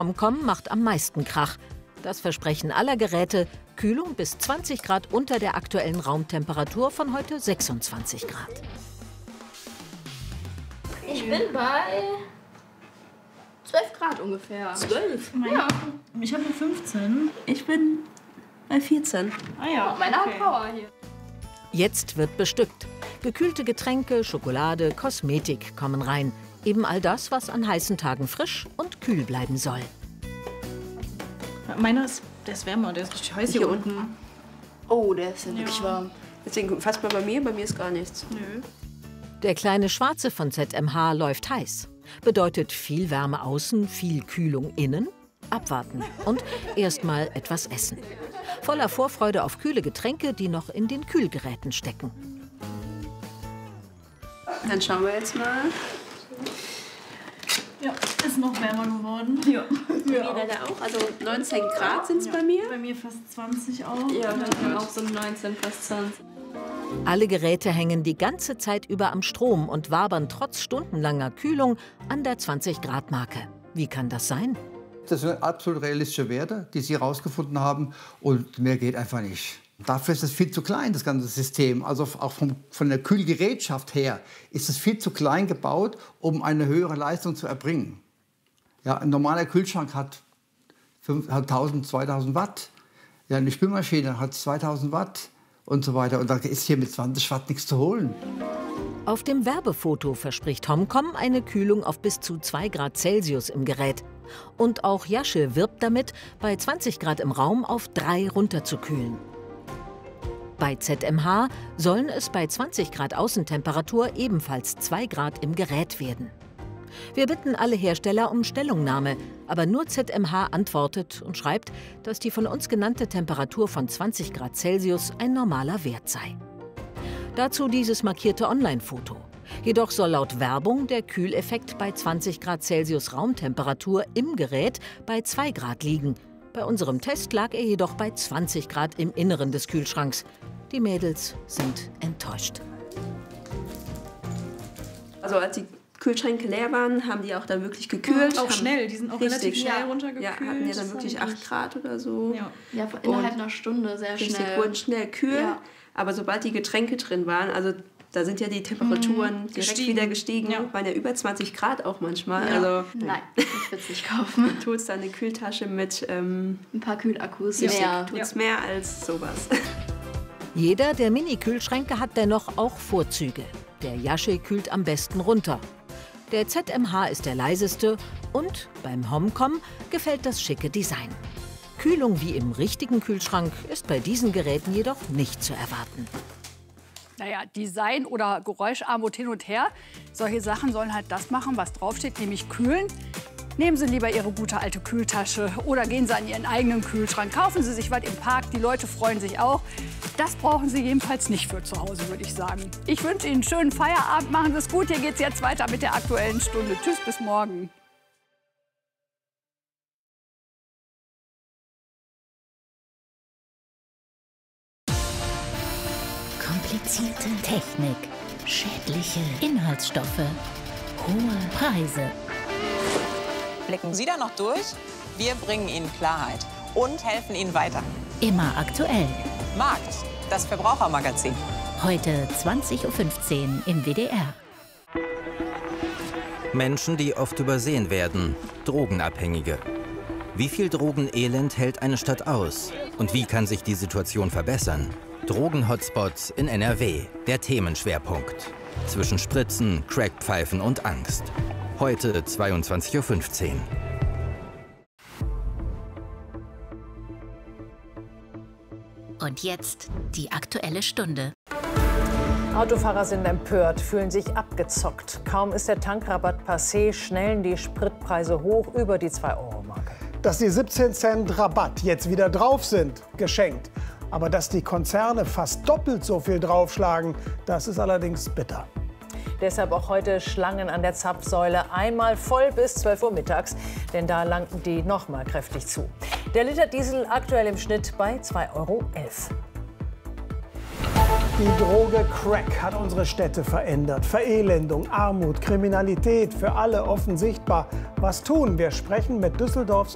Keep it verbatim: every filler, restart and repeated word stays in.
Homcom macht am meisten Krach. Das Versprechen aller Geräte: Kühlung bis zwanzig Grad unter der aktuellen Raumtemperatur von heute sechsundzwanzig Grad. Ich bin bei zwölf Grad ungefähr. zwölf? Ja. Ich habe nur fünfzehn. Ich bin bei vierzehn. Ah ja, oh, meine okay. hat Power hier. Jetzt wird bestückt. Gekühlte Getränke, Schokolade, Kosmetik kommen rein. Eben all das, was an heißen Tagen frisch und kühl bleiben soll. Meiner ist, der ist wärmer, der ist richtig heiß hier, hier unten. unten. Oh, der ist ja wirklich ja. warm. Deswegen fast mal bei mir, bei mir ist gar nichts. Nö. Der kleine Schwarze von Z M H läuft heiß. Bedeutet viel Wärme außen, viel Kühlung innen. Abwarten und erst mal etwas essen. Voller Vorfreude auf kühle Getränke, die noch in den Kühlgeräten stecken. Dann schauen wir jetzt mal. Ja, ist noch wärmer geworden. Ja. Bei mir leider auch. Also neunzehn Grad sind es ja. bei mir. Bei mir fast zwanzig auch. Ja, bei mir auch so neunzehn, fast zwanzig. Alle Geräte hängen die ganze Zeit über am Strom und wabern trotz stundenlanger Kühlung an der zwanzig Grad Marke. Wie kann das sein? Das sind absolut realistische Werte, die Sie herausgefunden haben. Und mehr geht einfach nicht. Dafür ist es viel zu klein, das ganze System. Also auch vom, von der Kühlgerätschaft her ist es viel zu klein gebaut, um eine höhere Leistung zu erbringen. Ja, ein normaler Kühlschrank hat, hat tausend, zweitausend Watt. Ja, eine Spülmaschine hat zweitausend Watt und so weiter. Und da ist hier mit zwanzig Watt nichts zu holen. Auf dem Werbefoto verspricht Homcom eine Kühlung auf bis zu zwei Grad Celsius im Gerät. Und auch Yashe wirbt damit, bei zwanzig Grad im Raum auf drei runterzukühlen. Bei Z M H sollen es bei zwanzig Grad Außentemperatur ebenfalls zwei Grad im Gerät werden. Wir bitten alle Hersteller um Stellungnahme, aber nur Z M H antwortet und schreibt, dass die von uns genannte Temperatur von zwanzig Grad Celsius ein normaler Wert sei. Dazu dieses markierte Online-Foto. Jedoch soll laut Werbung der Kühleffekt bei zwanzig Grad Celsius Raumtemperatur im Gerät bei zwei Grad liegen. Bei unserem Test lag er jedoch bei zwanzig Grad im Inneren des Kühlschranks. Die Mädels sind enttäuscht. Also als die Kühlschränke leer waren, haben die auch dann wirklich gekühlt. Auch haben schnell, die sind auch relativ schnell ja. runtergekühlt. Ja, hatten ja dann wirklich acht Grad oder so. Ja, ja innerhalb einer Stunde sehr richtig, schnell. wurden schnell kühl. Ja. Aber sobald die Getränke drin waren, also da sind ja die Temperaturen mhm. direkt gestiegen. wieder gestiegen. Ja. Waren ja über zwanzig Grad auch manchmal. Ja. Also, nein, ich würde es nicht kaufen. Tut's da eine Kühltasche mit ähm, ein paar Kühlakkus ja. mehr. Tut's ja. mehr als sowas. Jeder der Mini-Kühlschränke hat dennoch auch Vorzüge. Der Yashe kühlt am besten runter. Der Z M H ist der leiseste und beim Homcom gefällt das schicke Design. Kühlung wie im richtigen Kühlschrank ist bei diesen Geräten jedoch nicht zu erwarten. Naja, Design oder Geräuscharmut hin und her. Solche Sachen sollen halt das machen, was draufsteht, nämlich kühlen. Nehmen Sie lieber Ihre gute alte Kühltasche oder gehen Sie an Ihren eigenen Kühlschrank. Kaufen Sie sich was im Park, die Leute freuen sich auch. Das brauchen Sie jedenfalls nicht für zu Hause, würde ich sagen. Ich wünsche Ihnen einen schönen Feierabend, machen Sie es gut. Hier geht es jetzt weiter mit der Aktuellen Stunde. Tschüss, bis morgen. Komplizierte Technik, schädliche Inhaltsstoffe, hohe Preise. Blicken Sie da noch durch? Wir bringen Ihnen Klarheit und helfen Ihnen weiter. Immer aktuell. Markt, das Verbrauchermagazin. Heute zwanzig Uhr fünfzehn im W D R. Menschen, die oft übersehen werden. Drogenabhängige. Wie viel Drogenelend hält eine Stadt aus? Und wie kann sich die Situation verbessern? Drogen-Hotspots in N R W, der Themenschwerpunkt. Zwischen Spritzen, Crackpfeifen und Angst. Heute zweiundzwanzig Uhr fünfzehn. Und jetzt die Aktuelle Stunde. Autofahrer sind empört, fühlen sich abgezockt. Kaum ist der Tankrabatt passé, schnellen die Spritpreise hoch über die zwei Euro Marke. Dass die siebzehn Cent Rabatt jetzt wieder drauf sind, geschenkt. Aber dass die Konzerne fast doppelt so viel draufschlagen, das ist allerdings bitter. Deshalb auch heute Schlangen an der Zapfsäule. Einmal voll bis zwölf Uhr mittags, denn da langten die noch mal kräftig zu. Der Liter Diesel aktuell im Schnitt bei zwei Euro elf. Die Droge Crack hat unsere Städte verändert. Verelendung, Armut, Kriminalität, für alle offen sichtbar. Was tun? Wir sprechen mit Düsseldorfs